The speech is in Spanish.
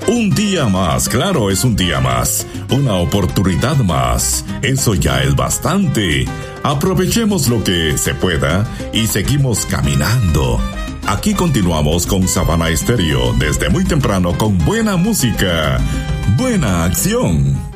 Un día más, claro, es un día más. Una oportunidad más. Eso ya es bastante. Aprovechemos lo que se pueda y seguimos caminando. Aquí continuamos con Savana Estéreo desde muy temprano con buena música, buena acción.